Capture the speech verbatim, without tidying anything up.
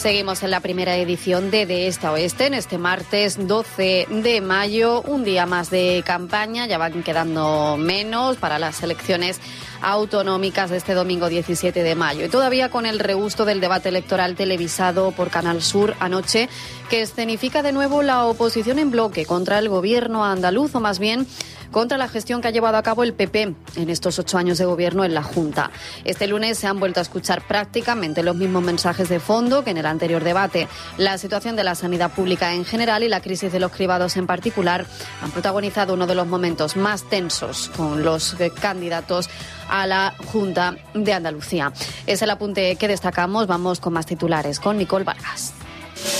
Seguimos en la primera edición de De Este a Oeste, en este martes doce de mayo, un día más de campaña, ya van quedando menos para las elecciones autonómicas de este domingo diecisiete de mayo. Y todavía con el regusto del debate electoral televisado por Canal Sur anoche, que escenifica de nuevo la oposición en bloque contra el gobierno andaluz, o más bien contra la gestión que ha llevado a cabo el P P en estos ocho años de gobierno en la Junta. Este lunes se han vuelto a escuchar prácticamente los mismos mensajes de fondo que en el anterior debate. La situación de la sanidad pública en general y la crisis de los cribados en particular han protagonizado uno de los momentos más tensos con los candidatos a la Junta de Andalucía. Es el apunte que destacamos. Vamos con más titulares con Nicole Vargas.